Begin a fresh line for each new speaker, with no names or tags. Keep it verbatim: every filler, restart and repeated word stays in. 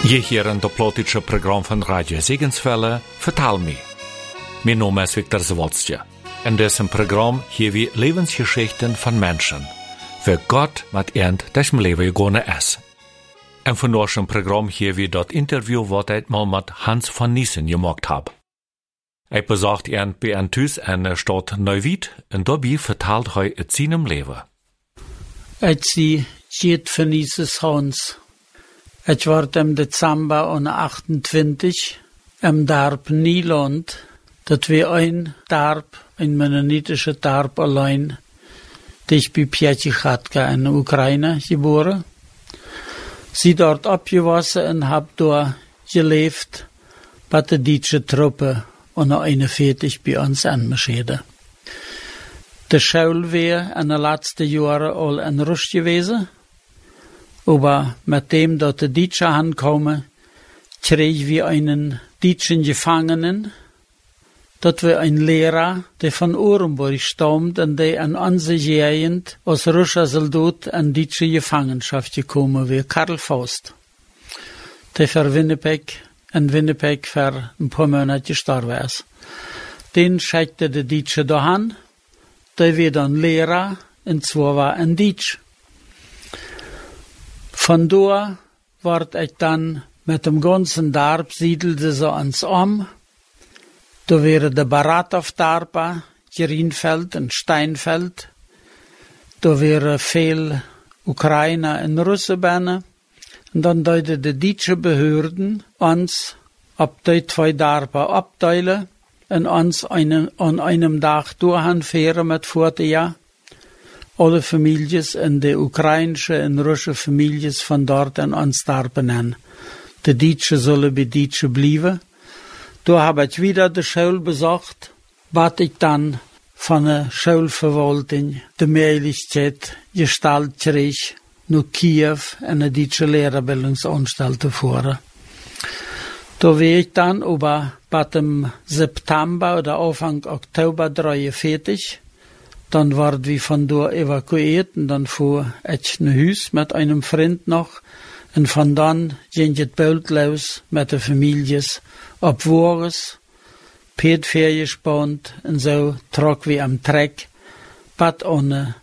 Je hier een doplotische programma van Radio Zegensvelle, Vertaal me. Mijn naam is Victor Zawolstje. In diesem Programm hier wir Lebensgeschichten von Menschen, wie Gott mit ihnen das Leben gegangen ist. En van unserem Programm hier wir dort Interview, wat ik mal mit Hans van Niesen gemacht hab. Ik besucht ihn bei een thuis in der Stadt Neuwied en daarbij vertelt hij het seinem Leben.
Ik zie Giet van Nieses Hans. Ik word im Dezember achtentwintig im Dorp Nieland, dat we een dorp, een mennonitische dorp allein, dicht bij Pietjichatka in Oekraïne geboren. Sie dort abgewassen en hab dort gelebt, bei der deutschen Truppe und einundvierzig bei uns anmarschierte. Die Schule war in den letzten Jahren all in Rust gewesen, aber mit dem, dass die Deutschen ankommen, kriegen wir einen deutschen Gefangenen, dat wir ein Lehrer, der von Orenburg stammt und der an unsere Gegend als russischer Soldat in deutsche Gefangenschaft gekommen war, Karl Faust. Der für Winnipeg, in Winnipeg für ein paar Monate gestorben ist. Den schickte der Deutsche dahin, der war dann Lehrer, und zwar war in Deutsch. Von da ward ich dann mit dem ganzen Dorf siedelte so ans um. Da wäre der Baratov-Darpa, Gerinfeld und Steinfeld. Da wäre viel Ukrainer und Russen binnen. Und dann deuten die deutsche Behörden uns ab die zwei Darpa abteilen und uns einen, an einem Tag durchfahren mit Vorteil. Alle Familien in die ukrainische und russische Familien von dort an uns Darpa nennen. Die Deutschen sollen bei Deutschen bleiben. Da habe ich wieder die Schule besucht, was ich dann von der Schulverwaltung die Möglichkeit gestellt krieg, nach Kiew in eine deutsche Lehrerbildungsanstalt zu fahren. Da war ich dann aber bei dem September oder Anfang Oktober dreiundvierzig. Dann wurden wir von da evakuiert und dann fuhr ich nach Haus mit einem Freund noch. Und von dann ging het Boot los mit den Familien op Wores, Peetveer gespannt und so trok wir am Treck, bad ohne